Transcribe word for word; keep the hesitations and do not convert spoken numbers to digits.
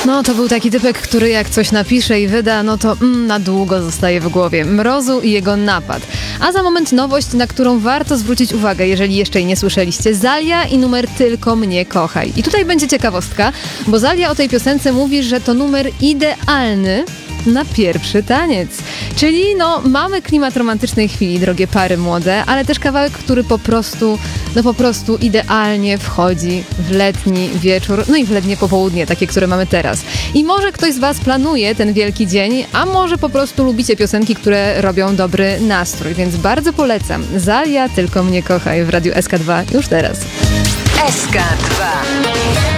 No to był taki typek, który jak coś napisze i wyda, no to mm, na długo zostaje w głowie. Mrozu i jego napad. A za moment nowość, na którą warto zwrócić uwagę, jeżeli jeszcze jej nie słyszeliście. Zalia i numer Tylko mnie kochaj. I tutaj będzie ciekawostka, bo Zalia o tej piosence mówi, że to numer idealny na pierwszy taniec. Czyli no mamy klimat romantycznej chwili, drogie pary młode, ale też kawałek, który po prostu, no po prostu idealnie wchodzi w letni wieczór, no i w letnie popołudnie, takie, które mamy teraz. I może ktoś z was planuje ten wielki dzień, a może po prostu lubicie piosenki, które robią dobry nastrój, więc bardzo polecam. Zalia, Tylko mnie kochaj w Radiu S K dwa już teraz. S K dwa.